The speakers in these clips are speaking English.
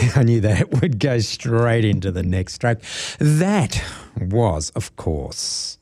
I knew that would go straight into the next track. That was, of course,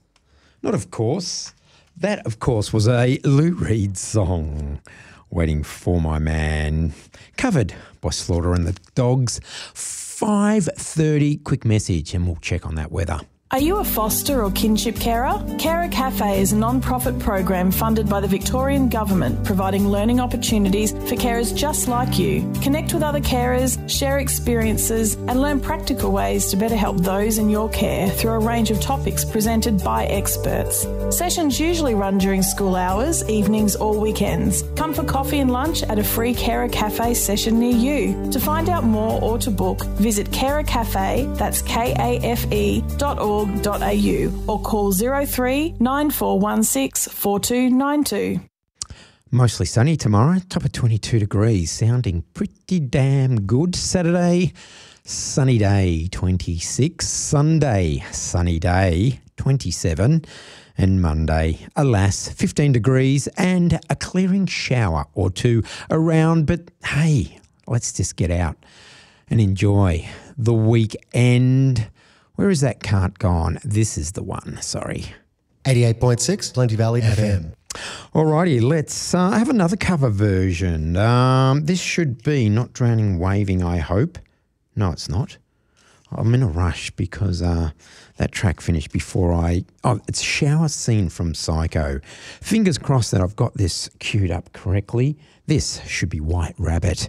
that, of course, was a Lou Reed song, Waiting for My Man, covered by Slaughter and the Dogs. 5:30, quick message, and we'll check on that weather. Are you a foster or kinship carer? Carer Cafe is a non-profit program funded by the Victorian Government, providing learning opportunities for carers just like you. Connect with other carers, share experiences, and learn practical ways to better help those in your care through a range of topics presented by experts. Sessions usually run during school hours, evenings or weekends. Come for coffee and lunch at a free Carer Cafe session near you. To find out more or to book, visit Carer Cafe, that's kafe.org.au, or call 03 9416 4292. Mostly sunny tomorrow, top of 22 degrees, sounding pretty damn good. Saturday, sunny day, 26. Sunday, sunny day, 27. And Monday, alas, 15 degrees and a clearing shower or two around. But hey, let's just get out and enjoy the weekend. Where is that cart gone? This is the one, sorry. 88.6 Plenty Valley FM. Alrighty, let's have another cover version. This should be Not Drowning Waving, I hope. No, it's not. I'm in a rush because that track finished before it's Shower Scene from Psycho. Fingers crossed that I've got this queued up correctly. This should be White Rabbit.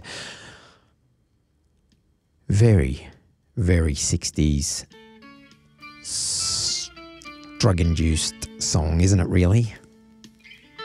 Very, very 60s drug-induced song, isn't it really?